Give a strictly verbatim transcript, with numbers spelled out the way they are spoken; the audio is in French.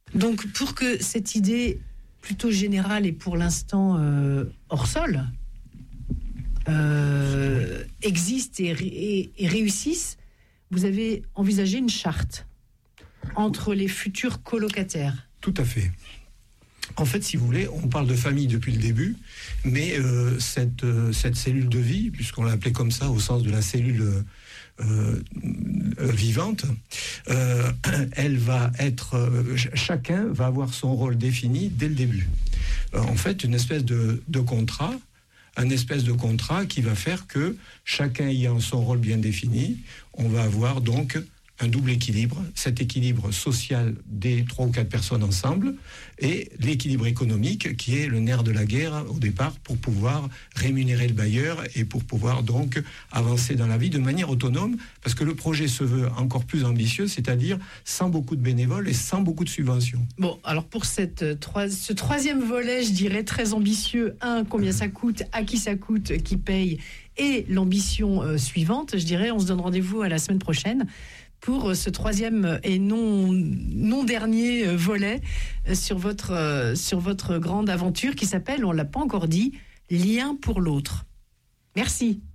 Donc, pour que cette idée plutôt générale et pour l'instant euh, hors sol euh, existe et, et, et réussisse, vous avez envisagé une charte entre les futurs colocataires. Tout à fait. En fait, si vous voulez, on parle de famille depuis le début, mais euh, cette, euh, cette cellule de vie, puisqu'on l'a appelée comme ça au sens de la cellule euh, euh, vivante, euh, elle va être, euh, chacun va avoir son rôle défini dès le début. Euh, en fait, une espèce de, de contrat, un espèce de contrat qui va faire que chacun ayant son rôle bien défini, on va avoir donc un double équilibre, cet équilibre social des trois ou quatre personnes ensemble et l'équilibre économique qui est le nerf de la guerre au départ pour pouvoir rémunérer le bailleur et pour pouvoir donc avancer dans la vie de manière autonome parce que le projet se veut encore plus ambitieux, c'est-à-dire sans beaucoup de bénévoles et sans beaucoup de subventions. Bon, alors pour cette, ce troisième volet, je dirais très ambitieux, un, combien ça coûte, à qui ça coûte, qui paye, et l'ambition euh, suivante, je dirais, on se donne rendez-vous à la semaine prochaine pour ce troisième et non, non dernier volet sur votre, sur votre grande aventure qui s'appelle, on ne l'a pas encore dit, Lien pour l'autre. Merci.